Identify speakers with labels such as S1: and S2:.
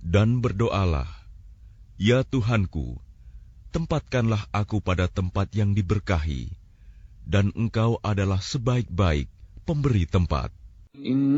S1: Dan berdoalah, "Ya Tuhanku, tempatkanlah aku pada tempat yang diberkahi, dan Engkau adalah sebaik-baik pemberi tempat."